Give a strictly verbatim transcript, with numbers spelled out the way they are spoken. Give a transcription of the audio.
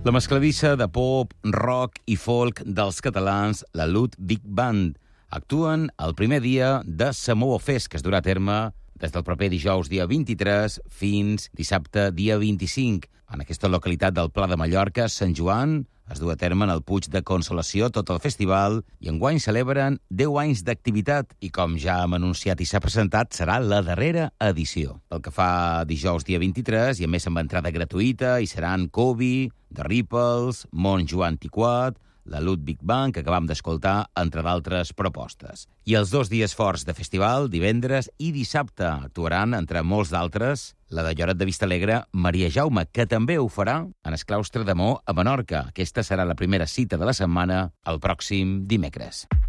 La mescladissa de pop, rock i folk dels catalans, la Lut Big Band, actuen el primer dia de Samoa Fest, que es durà a terme des del proper dijous dia vint-i-tres fins dissabte dia vint-i-cinc. En aquesta localitat del Pla de Mallorca, Sant Joan, es du a terme en el Puig de Consolació tot el festival i enguany celebren deu anys d'activitat i, com ja hem anunciat i s'ha presentat, serà la darrera edició. Pel que fa dijous dia vint-i-tres, i a més amb entrada gratuïta, hi seran Kobe, The Ripples, Mont Joan Tiquat, la Lut Big Band, que acabam d'escoltar, entre d'altres propostes. I els dos dies forts de festival, divendres i dissabte, actuaran, entre molts d'altres, la de Lloret de Vistalegre, Maria Jaume, que també ho farà en el claustre de Mo a Menorca. Aquesta serà la primera cita de la setmana, el pròxim dimecres.